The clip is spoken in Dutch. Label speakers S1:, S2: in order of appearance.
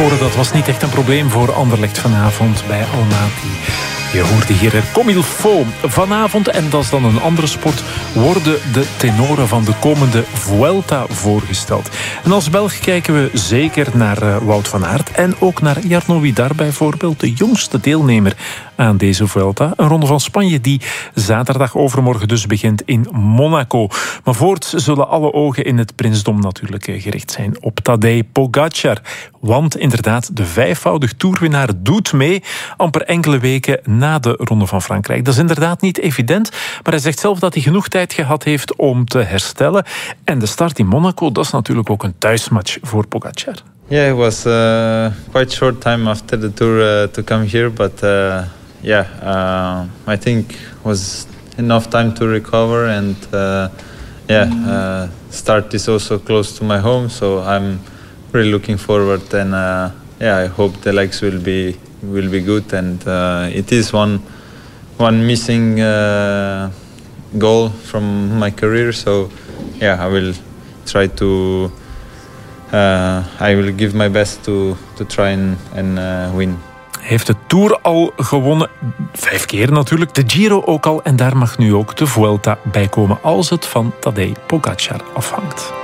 S1: scoren, dat was niet echt een probleem voor Anderlecht vanavond bij Almaty. Je hoorde hier Comme il faut. Vanavond, en dat is dan een andere sport, worden de tenoren van de komende Vuelta voorgesteld. En als Belg kijken we zeker naar Wout van Aert en ook naar Jarno Widar bijvoorbeeld, de jongste deelnemer aan deze Vuelta. Een ronde van Spanje die zaterdag overmorgen dus begint in Monaco. Maar voorts zullen alle ogen in het prinsdom natuurlijk gericht zijn op Tadej Pogačar. Want inderdaad, de vijfvoudig toerwinnaar doet mee amper enkele weken na de Ronde van Frankrijk. Dat is inderdaad niet evident, maar hij zegt zelf dat hij genoeg tijd gehad heeft om te herstellen. En de start in Monaco, dat is natuurlijk ook een thuismatch voor Pogačar.
S2: Yeah, it was quite short time after the tour to come here, but I think it was enough time to recover, and start is also close to my home, so I'm really looking forward, and I hope the legs will be good, and it is one missing goal from my career, so I will try to I will give my best to try and win.
S1: Hij heeft de Tour al gewonnen, 5 keer natuurlijk, de Giro ook al, en daar mag nu ook de Vuelta bij komen als het van Tadej Pogačar afhangt.